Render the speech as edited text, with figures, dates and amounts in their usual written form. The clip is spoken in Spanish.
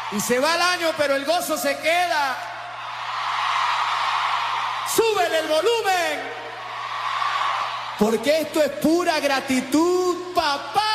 Y se va el año, pero el gozo se queda. Súbele el volumen. Porque esto es pura gratitud, papá.